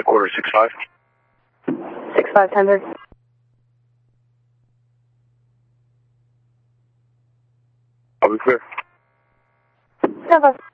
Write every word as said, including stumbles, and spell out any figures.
headquarters six five. six five hundred. I'll be clear. Stand by.